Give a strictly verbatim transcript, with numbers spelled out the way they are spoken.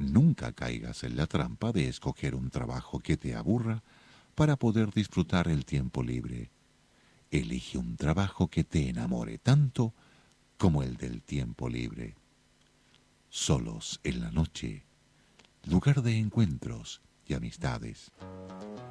Nunca caigas en la trampa de escoger un trabajo que te aburra para poder disfrutar el tiempo libre. Elige un trabajo que te enamore tanto como el del tiempo libre. Solos en la noche, lugar de encuentros y amistades.